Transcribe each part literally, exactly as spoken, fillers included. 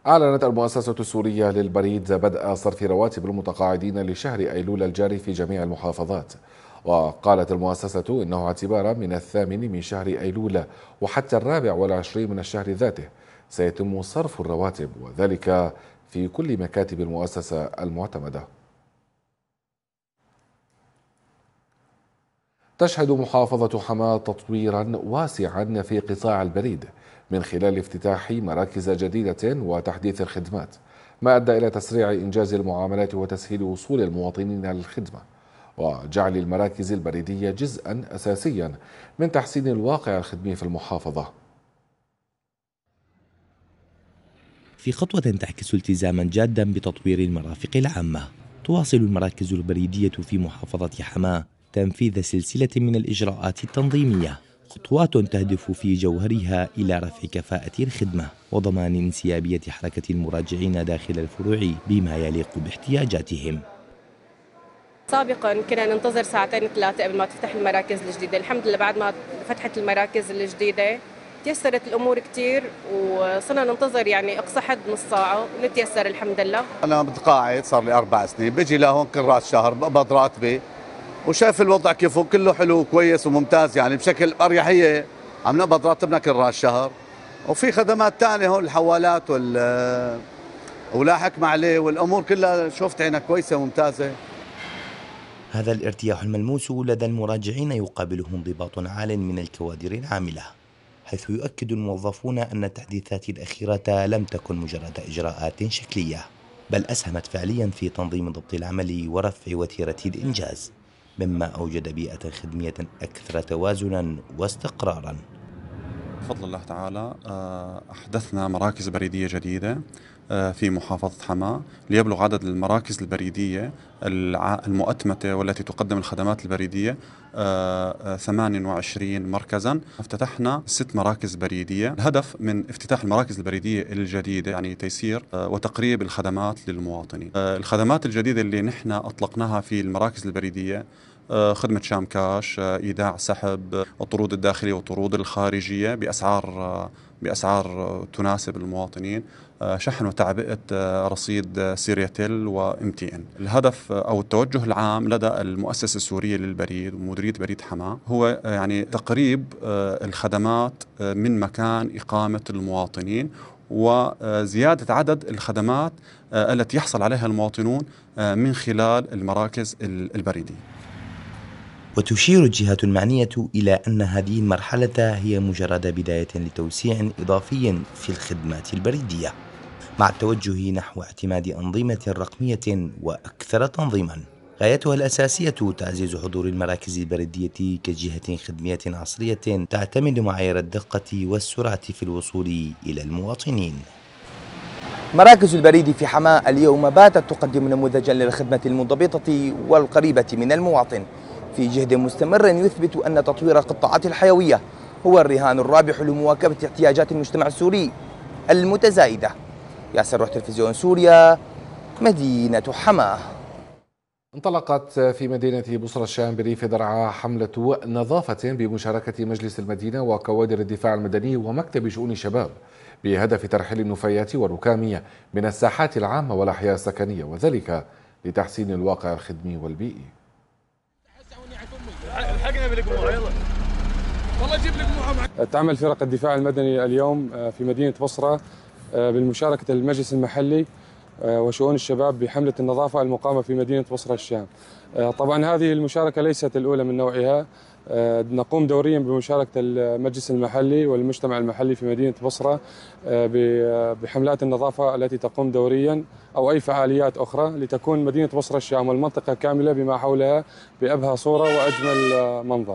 أعلنت المؤسسة السورية للبريد بدء صرف رواتب المتقاعدين لشهر أيلول الجاري في جميع المحافظات. وقالت المؤسسة إنه اعتبارا من الثامن من شهر أيلول وحتى الرابع والعشرين من الشهر ذاته سيتم صرف الرواتب، وذلك في كل مكاتب المؤسسة المعتمدة. تشهد محافظة حماة تطويرا واسعا في قطاع البريد من خلال افتتاح مراكز جديدة وتحديث الخدمات، ما أدى إلى تسريع إنجاز المعاملات وتسهيل وصول المواطنين للخدمة، وجعل المراكز البريدية جزءا أساسيا من تحسين الواقع الخدمي في المحافظة. في خطوة تعكس التزاما جادا بتطوير المرافق العامة، تواصل المراكز البريدية في محافظة حماة تنفيذ سلسلة من الإجراءات التنظيمية، خطوات تهدف في جوهرها إلى رفع كفاءة الخدمة وضمان انسيابية حركة المراجعين داخل الفروع بما يليق باحتياجاتهم. سابقا كنا ننتظر ساعتين ثلاثة قبل ما تفتح المراكز الجديدة، الحمد لله بعد ما فتحت المراكز الجديدة تيسرت الأمور كتير وصرنا ننتظر يعني أقصى حد نص ساعة ونتيسر الحمد لله. أنا متقاعد صار لي أربع سنين، بيجي لهون كل راس شهر بقبض راتبي وشايف الوضع كيف كله حلو وكويس وممتاز، يعني بشكل أريحية عم نقبض راتبنا كل راس شهر، وفي خدمات ثانية هون الحوالات وال ولا حكم عليه والأمور كلها شفت عينها كويسة وممتازة. هذا الارتياح الملموس لدى المراجعين يقابله انضباط عال من الكوادر العاملة، حيث يؤكد الموظفون أن التحديثات الأخيرة لم تكن مجرد إجراءات شكلية، بل أسهمت فعليا في تنظيم ضبط العمل ورفع وتيرة الإنجاز، مما أوجد بيئة خدمية أكثر توازنا واستقرارا. بفضل الله تعالى أحدثنا مراكز بريدية جديدة في محافظة حماة ليبلغ عدد المراكز البريدية المؤتمتة والتي تقدم الخدمات البريدية ثمانية وعشرين مركزا. افتتحنا ست مراكز بريدية. الهدف من افتتاح المراكز البريدية الجديدة يعني تيسير وتقريب الخدمات للمواطنين. الخدمات الجديدة اللي نحن أطلقناها في المراكز البريدية خدمة شام كاش، إيداع سحب الطرود الداخلية والطرود الخارجية بأسعار بأسعار تناسب المواطنين، شحن وتعبئة رصيد سيرياتيل وام تي ان. الهدف أو التوجه العام لدى المؤسسة السورية للبريد ومديرية بريد حماة هو يعني تقريب الخدمات من مكان إقامة المواطنين وزيادة عدد الخدمات التي يحصل عليها المواطنون من خلال المراكز البريدية. وتشير الجهات المعنية إلى أن هذه المرحلة هي مجرد بداية لتوسيع إضافي في الخدمات البريدية، مع التوجه نحو اعتماد أنظمة رقمية وأكثر تنظيما، غايتها الأساسية تعزيز حضور المراكز البريدية كجهة خدمية عصرية تعتمد معايير الدقة والسرعة في الوصول إلى المواطنين. مراكز البريد في حماة اليوم باتت تقدم نموذجا للخدمة المنضبطة والقريبة من المواطن، في جهد مستمر يثبت أن تطوير القطاعات الحيوية هو الرهان الرابح لمواكبة احتياجات المجتمع السوري المتزايدة. ياسر روح تلفزيون سوريا، مدينة حماة. انطلقت في مدينة بصرى الشام بريف درعا حملة نظافة بمشاركة مجلس المدينة وكوادر الدفاع المدني ومكتب شؤون الشباب بهدف ترحيل النفايات والركام من الساحات العامة والأحياء السكنية، وذلك لتحسين الواقع الخدمي والبيئي. تعمل فرق الدفاع المدني اليوم في مدينة بصرة بالمشاركة المجلس المحلي وشؤون الشباب بحملة النظافة المقامة في مدينة بصرة الشام. طبعا هذه المشاركة ليست الأولى من نوعها، نقوم دوريا بمشاركة المجلس المحلي والمجتمع المحلي في مدينة بصرة بحملات النظافة التي تقوم دوريا أو أي فعاليات أخرى لتكون مدينة بصرة الشام والمنطقة كاملة بما حولها بأبهى صورة وأجمل منظر.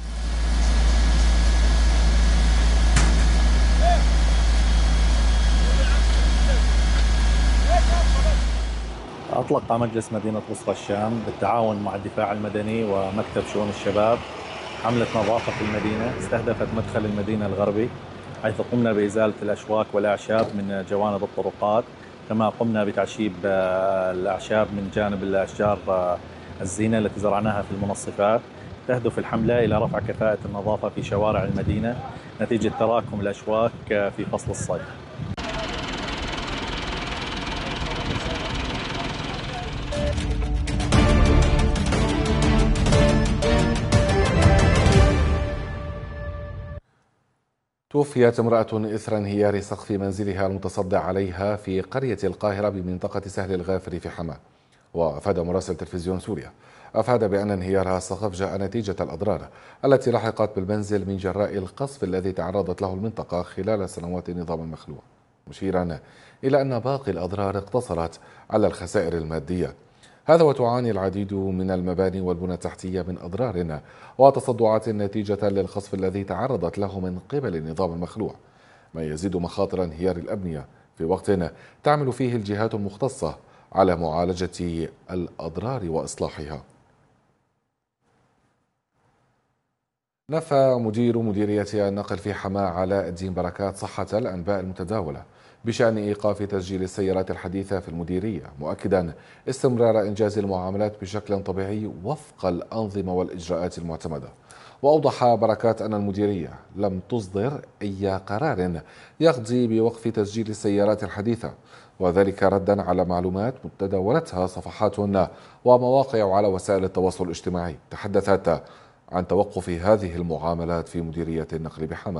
أطلق مجلس مدينة بصرة الشام بالتعاون مع الدفاع المدني ومكتب شؤون الشباب حملة نظافة في المدينة استهدفت مدخل المدينة الغربي، حيث قمنا بإزالة الأشواك والأعشاب من جوانب الطرقات، كما قمنا بتعشيب الأعشاب من جانب الأشجار الزينة التي زرعناها في المنصفات. تهدف الحملة إلى رفع كفاءة النظافة في شوارع المدينة نتيجة تراكم الأشواك في فصل الصيف. توفيت امرأة إثر انهيار سقف منزلها المتصدع عليها في قرية القاهرة بمنطقة سهل الغافر في حماة. وأفاد مراسل تلفزيون سوريا أفاد بأن انهيار السقف جاء نتيجة الأضرار التي لحقت بالمنزل من جراء القصف الذي تعرضت له المنطقة خلال سنوات النظام المخلوع، مشيرا إلى أن باقي الأضرار اقتصرت على الخسائر المادية. هذا وتعاني العديد من المباني والبنى التحتية من أضرار وتصدعات نتيجة للقصف الذي تعرضت له من قبل النظام المخلوع، ما يزيد مخاطر انهيار الأبنية في وقت تعمل فيه الجهات المختصة على معالجة الأضرار وإصلاحها. نفى مدير مديرية النقل في حماة علاء الدين بركات صحة الأنباء المتداولة بشأن إيقاف تسجيل السيارات الحديثة في المديرية، مؤكدا استمرار إنجاز المعاملات بشكل طبيعي وفق الأنظمة والإجراءات المعتمدة. وأوضح بركات أن المديرية لم تصدر أي قرار يقضي بوقف تسجيل السيارات الحديثة، وذلك ردا على معلومات تداولتها صفحات ومواقع على وسائل التواصل الاجتماعي تحدثت عن توقف هذه المعاملات في مديرية النقل بحماة.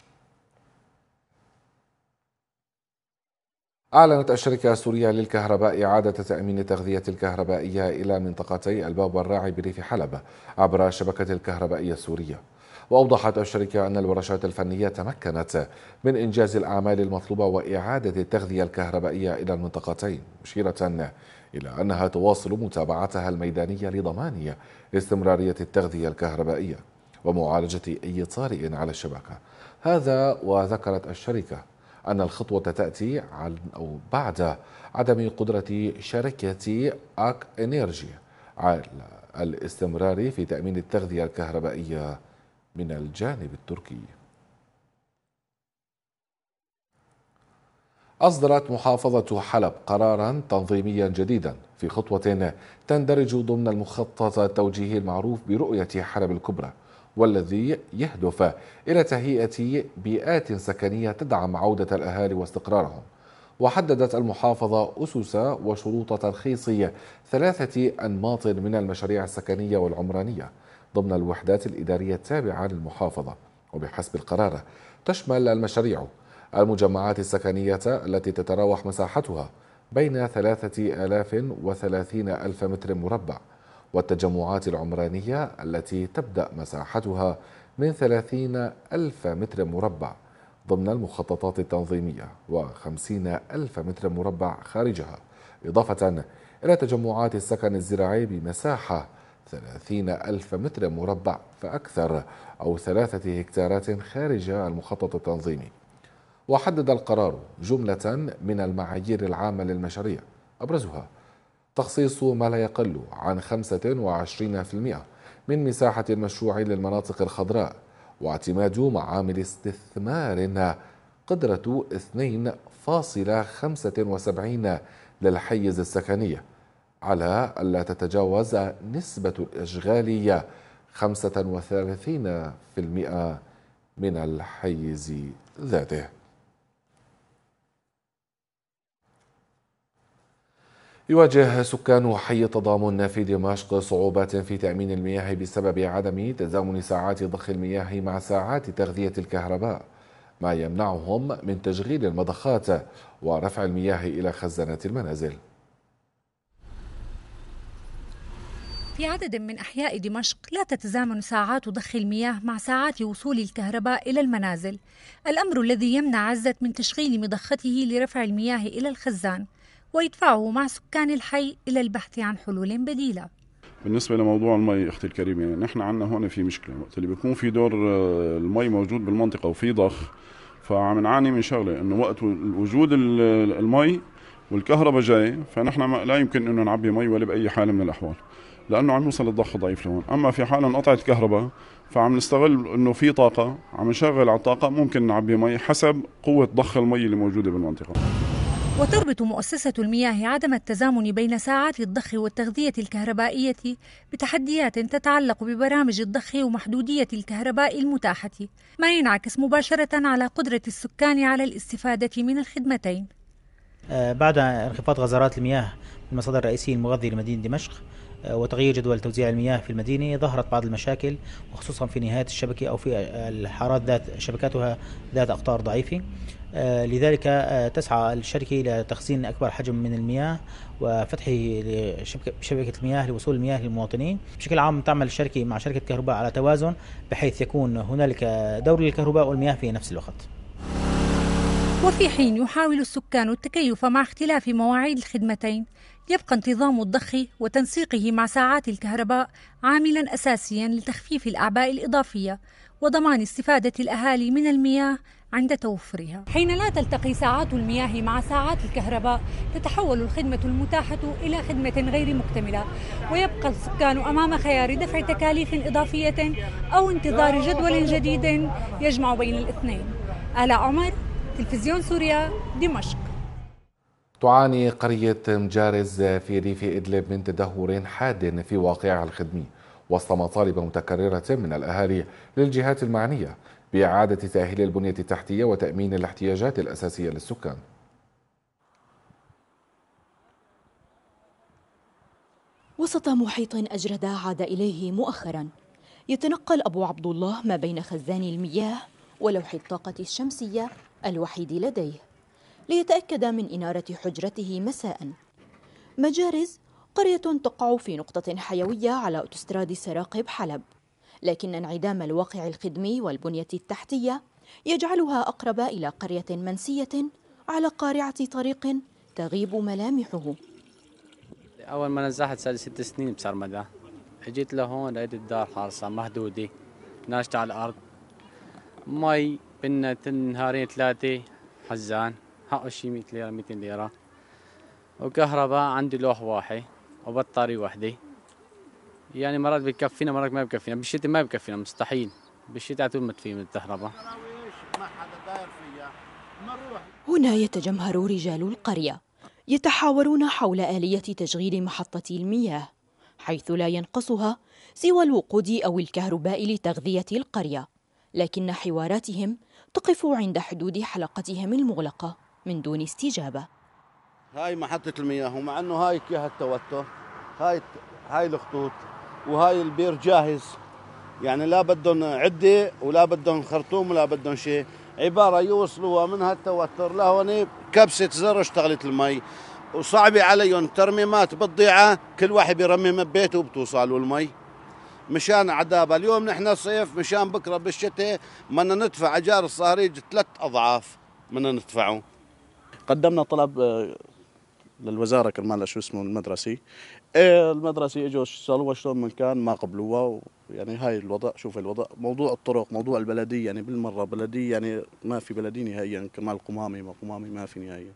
أعلنت الشركة السورية للكهرباء إعادة تأمين التغذية الكهربائية إلى منطقتي الباب والراعي بريف حلب عبر الشبكة الكهربائية السورية. وأوضحت الشركة أن الورشات الفنية تمكنت من إنجاز الأعمال المطلوبة وإعادة التغذية الكهربائية إلى المنطقتين، مشيرة إلى أنها تواصل متابعتها الميدانية لضمان استمرارية التغذية الكهربائية ومعالجة أي طارئ على الشبكة. هذا وذكرت الشركة أن الخطوة تأتي أو بعد عدم قدرة شركة أك إنرجي على الاستمرار في تأمين التغذية الكهربائية من الجانب التركي. أصدرت محافظة حلب قرارا تنظيميا جديدا في خطوة تندرج ضمن المخطط التوجيهي المعروف برؤية حلب الكبرى، والذي يهدف إلى تهيئة بيئات سكنية تدعم عودة الأهالي واستقرارهم. وحددت المحافظة أسس وشروط ترخيص ثلاثة أنماط من المشاريع السكنية والعمرانية ضمن الوحدات الإدارية التابعة للمحافظة. وبحسب القرار تشمل المشاريع المجمعات السكنية التي تتراوح مساحتها بين ثلاثة آلاف وثلاثين ألف متر مربع، والتجمعات العمرانية التي تبدأ مساحتها من ثلاثين ألف متر مربع ضمن المخططات التنظيمية وخمسين ألف متر مربع خارجها، إضافة إلى تجمعات السكن الزراعي بمساحة ثلاثين ألف متر مربع فأكثر أو ثلاثة هكتارات خارج المخطط التنظيمي. وحدد القرار جملة من المعايير العامة للمشاريع، أبرزها تخصيص ما لا يقل عن خمسة وعشرين بالمئة من مساحة المشروع للمناطق الخضراء، واعتماد معامل استثمار قدرة اثنين فاصلة خمسة وسبعين للحيز السكني على ألا تتجاوز نسبة الإشغالية خمسة وثلاثين بالمئة من الحيز ذاته. يواجه سكان حي التضامن في دمشق صعوبات في تأمين المياه بسبب عدم تزامن ساعات ضخ المياه مع ساعات تغذية الكهرباء، ما يمنعهم من تشغيل المضخات ورفع المياه إلى خزانات المنازل. في عدد من أحياء دمشق لا تتزامن ساعات ضخ المياه مع ساعات وصول الكهرباء إلى المنازل، الأمر الذي يمنع عزة من تشغيل مضخته لرفع المياه إلى الخزان، ويدفعه مع سكان الحي إلى البحث عن حلول بديلة. بالنسبة لموضوع المي أختي الكريمة، يعني نحن عندنا هون في مشكلة، وقت اللي بيكون في دور المي موجود بالمنطقة وفي ضخ، فعم نعاني من شغلة إنه وقت وجود المي والكهرباء جاي، فنحن لا يمكن إنه نعبي مي ولا بأي حال من الأحوال، لأنه عم يوصل الضخ ضعيف لهون. أما في حال انقطعت كهرباء فعم نستغل إنه في طاقة، عم نشغل على الطاقة ممكن نعبي مي حسب قوة ضخ المي اللي موجودة بالمنطقة. وتربط مؤسسة المياه عدم التزامن بين ساعات الضخ والتغذية الكهربائية بتحديات تتعلق ببرامج الضخ ومحدودية الكهرباء المتاحة، ما ينعكس مباشرة على قدرة السكان على الاستفادة من الخدمتين. بعد انخفاض غزارات المياه المصادر الرئيسية المغذية لمدينة دمشق، وتغيير جدول توزيع المياه في المدينة ظهرت بعض المشاكل، وخصوصا في نهاية الشبكة أو في الحارات ذات شبكاتها ذات أقطار ضعيفة. لذلك تسعى الشركة لتخزين أكبر حجم من المياه وفتحه لشبكة المياه لوصول المياه للمواطنين. بشكل عام تعمل الشركة مع شركة كهرباء على توازن بحيث يكون هنالك دور للكهرباء والمياه في نفس الوقت. وفي حين يحاول السكان التكيف مع اختلاف مواعيد الخدمتين، يبقى انتظام الضخ وتنسيقه مع ساعات الكهرباء عاملا أساسيا لتخفيف الأعباء الإضافية وضمان استفادة الأهالي من المياه عند توفرها. حين لا تلتقي ساعات المياه مع ساعات الكهرباء تتحول الخدمة المتاحة إلى خدمة غير مكتملة، ويبقى السكان أمام خيار دفع تكاليف إضافية أو انتظار جدول جديد يجمع بين الاثنين. آلاء عمر، تلفزيون سوريا، دمشق. تعاني قرية مجارز في ريف إدلب من تدهور حاد في واقعها الخدمي وسط مطالب متكررة من الأهالي للجهات المعنية بإعادة تأهيل البنية التحتية وتأمين الاحتياجات الأساسية للسكان. وسط محيط أجرد عاد إليه مؤخرا، يتنقل أبو عبد الله ما بين خزان المياه ولوح الطاقة الشمسية الوحيد لديه ليتأكد من إنارة حجرته مساء. مجارز قرية تقع في نقطة حيوية على أوتوستراد سراقب حلب، لكن انعدام الواقع الخدمي والبنية التحتية يجعلها أقرب إلى قرية منسية على قارعة طريق تغيب ملامحه. أول ما نزحت صار ست سنين بسرمدة، اجيت لهون لقيت الدار خالصة مهدودة ناشتة على الأرض، مي بنا نهارين ثلاثة حزان حقه شي مئة ليرة مئتين ليرة، وكهرباء عندي لوح واحد وبطارية واحدة، يعني مرات بكفينا مرات ما بكفينا، بالشتاء ما بكفينا مستحيل، بالشتاء طول ما تفي من الكهرباء. هنا يتجمهر رجال القرية يتحاورون حول آلية تشغيل محطة المياه، حيث لا ينقصها سوى الوقود أو الكهرباء لتغذية القرية، لكن حواراتهم تقف عند حدود حلقتهم المغلقة من دون استجابة. هاي محطة المياه، ومع أنه هاي كيها التوتر، هاي هاي الخطوط وهاي البير جاهز، يعني لا بدهم عدة ولا بدهم خرطوم ولا بدهم شيء، عبارة يوصلوها من هالتوتر لهون كبسة زر اشتغلت المي، وصعبة عليهم ترميمات بالضيعة، كل واحد بيرمم ببيته وبتوصل المي. مشان عذابها اليوم نحن صيف، مشان بكره بالشتاء بدنا ندفع اجار الصهريج ثلاث اضعاف بدنا ندفعه. قدمنا طلب للوزاره كرمال شو اسمه المدرسي، المدرسي اجوا سالوها شلون من كان ما قبلوها، يعني هاي الوضع. شوف الوضع، موضوع الطرق، موضوع البلديه، يعني بالمره بلديه يعني ما في بلديه نهائيا، كرمال قمامي ما قمامي ما في نهائيا.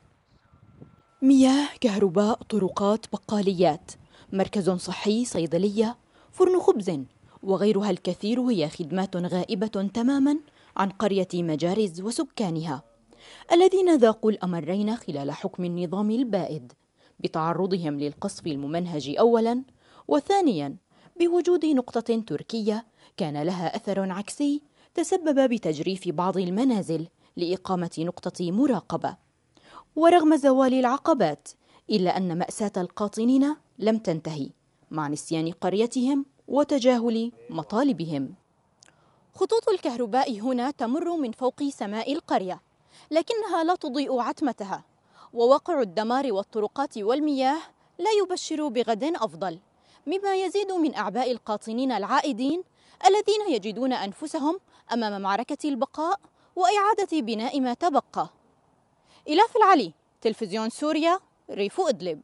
مياه، كهرباء، طرقات، بقاليات، مركز صحي، صيدليه، فرن خبز وغيرها الكثير هي خدمات غائبة تماما عن قرية مجارز وسكانها الذين ذاقوا الأمرين خلال حكم النظام البائد بتعرضهم للقصف الممنهج أولا، وثانيا بوجود نقطة تركية كان لها أثر عكسي تسبب بتجريف بعض المنازل لإقامة نقطة مراقبة. ورغم زوال العقبات إلا أن مأساة القاطنين لم تنتهي مع نسيان قريتهم وتجاهل مطالبهم. خطوط الكهرباء هنا تمر من فوق سماء القرية، لكنها لا تضيء عتمتها، وواقع الدمار والطرقات والمياه لا يبشر بغد أفضل، مما يزيد من أعباء القاطنين العائدين الذين يجدون أنفسهم أمام معركة البقاء وإعادة بناء ما تبقى. إلاف العلي، تلفزيون سوريا، ريف إدلب.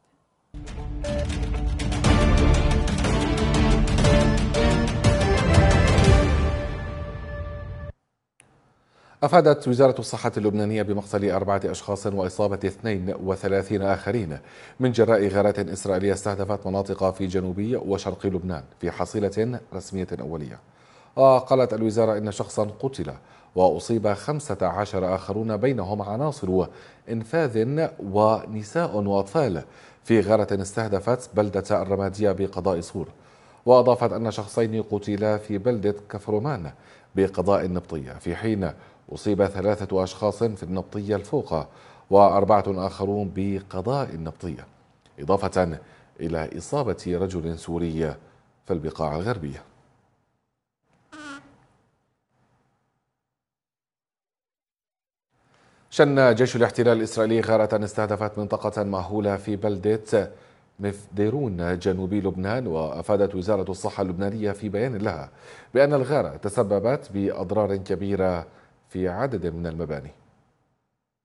أفادت وزارة الصحة اللبنانية بمقتل أربعة أشخاص وإصابة اثنين وثلاثين آخرين من جراء غارات إسرائيلية استهدفت مناطق في جنوبي وشرق لبنان في حصيلة رسمية أولية. وقالت الوزارة إن شخصا قتل وأصيب خمسة عشر آخرون بينهم عناصر إنفاذ ونساء وأطفال في غارة استهدفت بلدة الرمادية بقضاء صور. وأضافت أن شخصين قتلا في بلدة كفرمان بقضاء النبطية، في حين أصيب ثلاثة أشخاص في النبطية الفوقة وأربعة آخرون بقضاء النبطية، إضافة إلى إصابة رجل سوري في البقاع الغربية. شن جيش الاحتلال الإسرائيلي غارة استهدفت منطقة مأهولة في بلدة مفديرون جنوبي لبنان، وأفادت وزارة الصحة اللبنانية في بيان لها بأن الغارة تسببت بأضرار كبيرة في عدد من المباني.